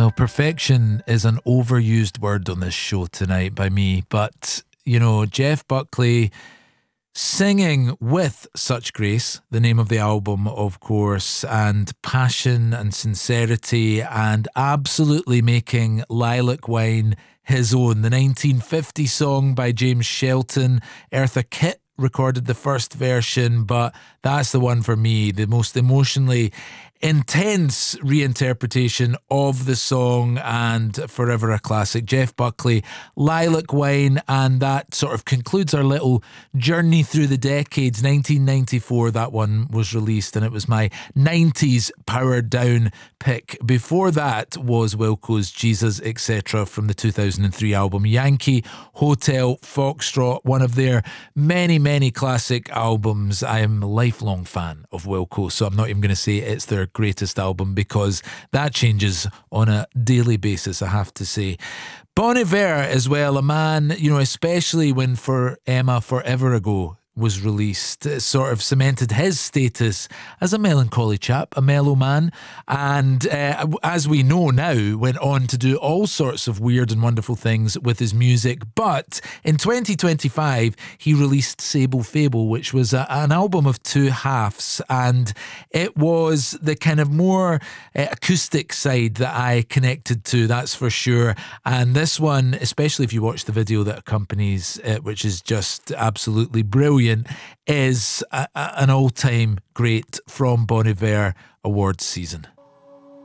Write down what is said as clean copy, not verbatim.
Well, perfection is an overused word on this show tonight by me, but, Jeff Buckley singing with such grace, the name of the album, of course, and passion and sincerity, and absolutely making Lilac Wine his own. The 1950 song by James Shelton. Eartha Kitt recorded the first version, but that's the one for me, the most emotionally intense reinterpretation of the song and forever a classic. Jeff Buckley, Lilac Wine, and that sort of concludes our little journey through the decades. 1994, that one was released, and it was my 90s powered down pick. Before that was Wilco's Jesus Etc. from the 2003 album Yankee Hotel Foxtrot, one of their many, many classic albums. I am a lifelong fan of Wilco, so I'm not even going to say it's their greatest album because that changes on a daily basis, I have to say. Bon Iver as well, a man, especially when For Emma Forever Ago was released, it sort of cemented his status as a melancholy chap, a mellow man, and as we know now, went on to do all sorts of weird and wonderful things with his music. But in 2025 he released Sable Fable, which was an album of two halves, and it was the kind of more acoustic side that I connected to, that's for sure. And this one, especially if you watch the video that accompanies it, which is just absolutely brilliant, is an all-time great from Bon Iver awards season.